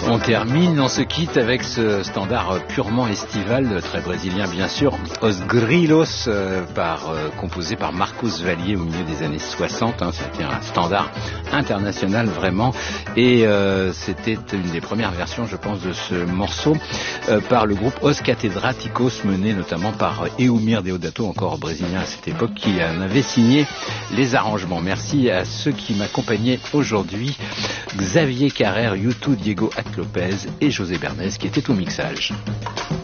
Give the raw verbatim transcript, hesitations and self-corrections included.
On termine, on se quitte avec ce standard purement estival, très brésilien bien sûr, Os Grilos, euh, par, euh, composé par Marcos Valier au milieu des années soixante. Hein, c'était un standard international vraiment, et euh, c'était une des premières versions, je pense, de ce morceau euh, par le groupe Os Catedráticos, mené notamment par Eumir Deodato, encore brésilien à cette époque, qui en avait signé les arrangements. Merci à ceux qui m'accompagnaient aujourd'hui, Xavier Carrère, Youtou, Diego Lopez et José Bernès qui étaient au mixage.